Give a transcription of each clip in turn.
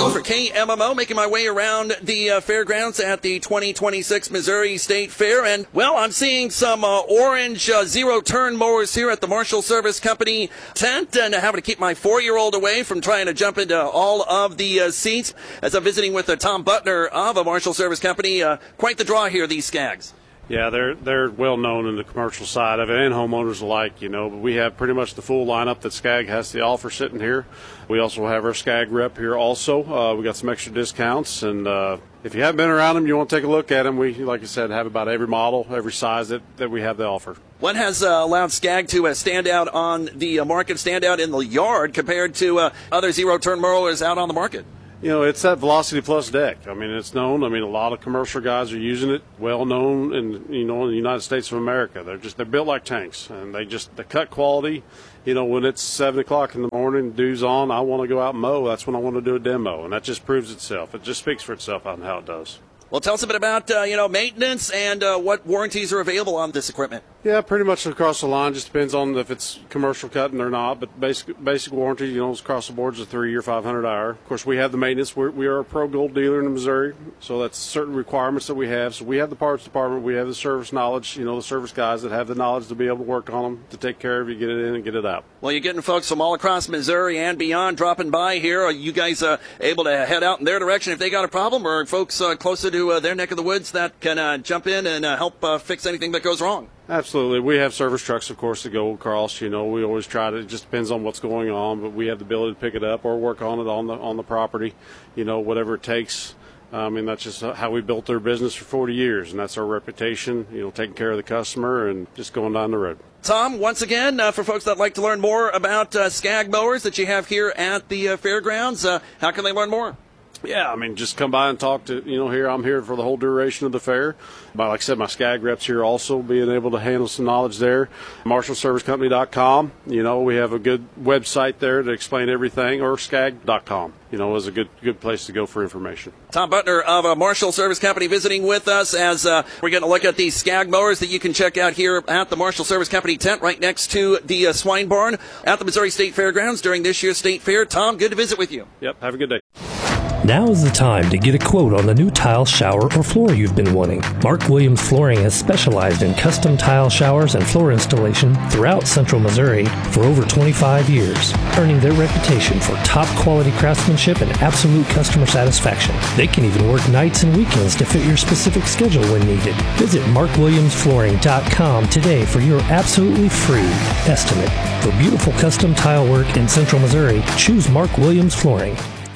Joe for KMMO, making my way around the fairgrounds at the 2026 Missouri State Fair. And, well, I'm seeing some orange zero-turn mowers here at the Marshall Service Company tent, and having to keep my 4-year-old away from trying to jump into all of the seats as I'm visiting with Tom Butner of a Marshall Service Company. Quite the draw here, these Skags. Yeah, they're well known in the commercial side of it and homeowners alike, But we have pretty much the full lineup that Skag has to offer sitting here. We also have our Skag rep here also. We got some extra discounts, and if you haven't been around them, you want to take a look at them. We, like I said, have about every model, every size that we have to offer. What has allowed Skag to stand out on the market, stand out in the yard compared to other zero-turn mowers out on the market? It's that Velocity Plus deck. It's known. A lot of commercial guys are using it. Well known in the United States of America. They're built like tanks, and they cut quality. When it's 7 o'clock in the morning, dew's on, I want to go out and mow. That's when I want to do a demo, and that just proves itself. It just speaks for itself on how it does. Well, tell us a bit about maintenance and what warranties are available on this equipment. Yeah, pretty much across the line. Just depends on if it's commercial cutting or not. But basic warranty, across the board is a 3-year, 500-hour. Of course, we have the maintenance. We are a Pro Gold dealer in Missouri, so that's certain requirements that we have. So we have the parts department. We have the service knowledge. The service guys that have the knowledge to be able to work on them, to take care of you, get it in and get it out. Well, you're getting folks from all across Missouri and beyond dropping by here. Are you guys able to head out in their direction if they got a problem, or are folks closer to their neck of the woods that can jump in and help fix anything that goes wrong? Absolutely. We have service trucks, of course, that go across. We always try to. It just depends on what's going on, but we have the ability to pick it up or work on it on the property. Whatever it takes. That's just how we built their business for 40 years, and that's our reputation. Taking care of the customer and just going down the road. Tom, once again, for folks that like to learn more about Skag mowers that you have here at the fairgrounds, how can they learn more? Yeah, just come by and talk to, here. I'm here for the whole duration of the fair. But like I said, my Skag reps here also, being able to handle some knowledge there. MarshallServiceCompany.com. We have a good website there to explain everything, or Skag.com. Is a good place to go for information. Tom Butner of a Marshall Service Company visiting with us as we're going to look at these Skag mowers that you can check out here at the Marshall Service Company tent right next to the swine barn at the Missouri State Fairgrounds during this year's State Fair. Tom, good to visit with you. Yep, have a good day. Now is the time to get a quote on the new tile, shower, or floor you've been wanting. Mark Williams Flooring has specialized in custom tile showers and floor installation throughout Central Missouri for over 25 years, earning their reputation for top quality craftsmanship and absolute customer satisfaction. They can even work nights and weekends to fit your specific schedule when needed. Visit markwilliamsflooring.com today for your absolutely free estimate. For beautiful custom tile work in Central Missouri, choose Mark Williams Flooring.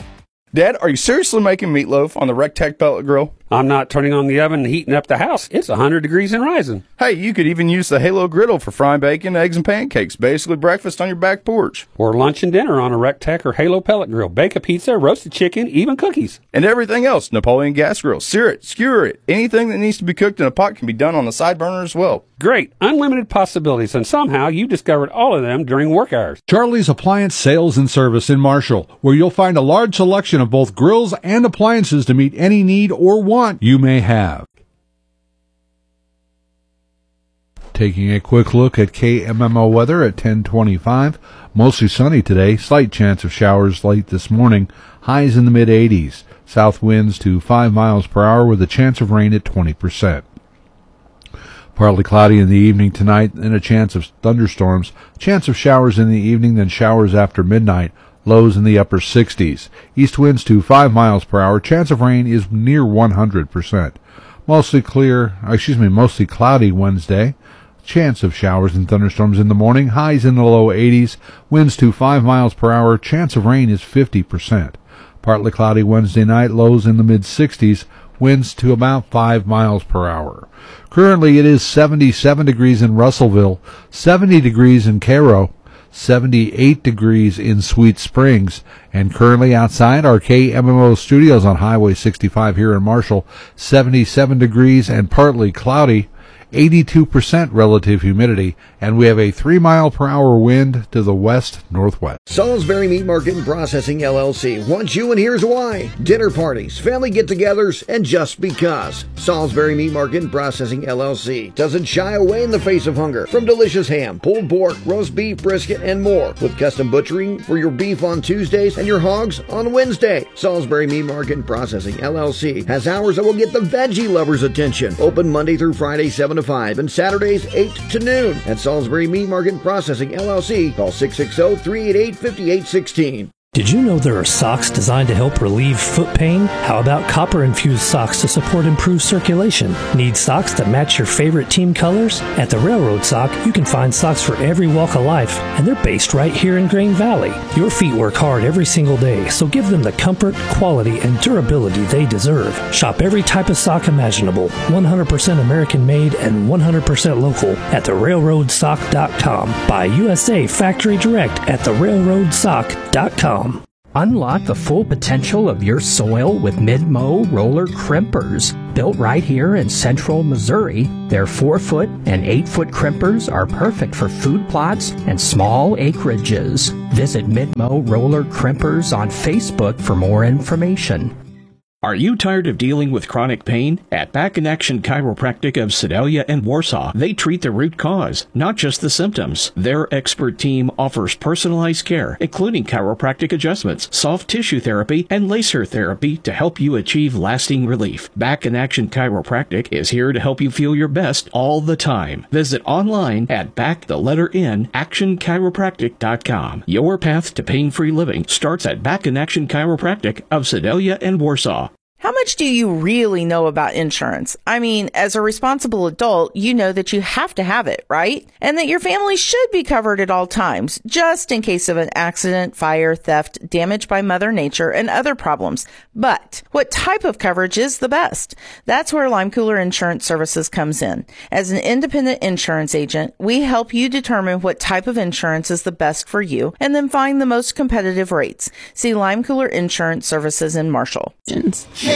Dad, are you seriously making meatloaf on the Rectech pellet grill? I'm not turning on the oven and heating up the house. It's 100 degrees and rising. Hey, you could even use the Halo griddle for frying bacon, eggs, and pancakes. Basically breakfast on your back porch. Or lunch and dinner on a Rectech or Halo pellet grill. Bake a pizza, roast a chicken, even cookies. And everything else. Napoleon gas grill. Sear it, skewer it. Anything that needs to be cooked in a pot can be done on the side burner as well. Great. Unlimited possibilities, and somehow you discovered all of them during work hours. Charlie's Appliance Sales and Service in Marshall, where you'll find a large selection of both grills and appliances to meet any need or want you may have. Taking a quick look at KMMO weather at 10:25. Mostly sunny today. Slight chance of showers late this morning. Highs in the mid-80s. South winds to 5 miles per hour with a chance of rain at 20%. Partly cloudy in the evening tonight and a chance of thunderstorms. Chance of showers in the evening, then showers after midnight. Lows in the upper 60s. East winds to 5 miles per hour. Chance of rain is near 100%. Mostly cloudy Wednesday. Chance of showers and thunderstorms in the morning. Highs in the low 80s. Winds to 5 miles per hour. Chance of rain is 50%. Partly cloudy Wednesday night. Lows in the mid-60s. Winds to about 5 miles per hour. Currently it is 77 degrees in Russellville, 70 degrees in Cairo, 78 degrees in Sweet Springs, and currently outside our KMMO studios on Highway 65 here in Marshall, 77 degrees and partly cloudy, 82% relative humidity, and we have a 3-mile-per-hour wind to the west-northwest. Salisbury Meat Market and Processing LLC wants you, and here's why. Dinner parties, family get-togethers, and just because. Salisbury Meat Market and Processing LLC doesn't shy away in the face of hunger. From delicious ham, pulled pork, roast beef, brisket, and more. With custom butchering for your beef on Tuesdays and your hogs on Wednesday. Salisbury Meat Market and Processing LLC has hours that will get the veggie lovers' attention. Open Monday through Friday 7 to 5 and Saturdays 8 to noon. At Salisbury Meat Market and Processing LLC, call 660-388-5816. Did you know there are socks designed to help relieve foot pain? How about copper-infused socks to support improved circulation? Need socks that match your favorite team colors? At the Railroad Sock, you can find socks for every walk of life, and they're based right here in Grain Valley. Your feet work hard every single day, so give them the comfort, quality, and durability they deserve. Shop every type of sock imaginable, 100% American-made and 100% local at therailroadsock.com. Buy USA Factory Direct at therailroadsock.com. Unlock the full potential of your soil with Mid-Mow roller crimpers. Built right here in central Missouri, their 4-foot and 8-foot crimpers are perfect for food plots and small acreages. Visit Mid-Mow roller crimpers on Facebook for more information. Are you tired of dealing with chronic pain? At Back in Action Chiropractic of Sedalia and Warsaw, they treat the root cause, not just the symptoms. Their expert team offers personalized care, including chiropractic adjustments, soft tissue therapy, and laser therapy to help you achieve lasting relief. Back in Action Chiropractic is here to help you feel your best all the time. Visit online at actionchiropractic.com. Your path to pain-free living starts at Back in Action Chiropractic of Sedalia and Warsaw. How much do you really know about insurance? I mean, as a responsible adult, you know that you have to have it, right? And that your family should be covered at all times, just in case of an accident, fire, theft, damage by Mother Nature, and other problems. But what type of coverage is the best? That's where Lime Cooler Insurance Services comes in. As an independent insurance agent, we help you determine what type of insurance is the best for you and then find the most competitive rates. See Lime Cooler Insurance Services in Marshall.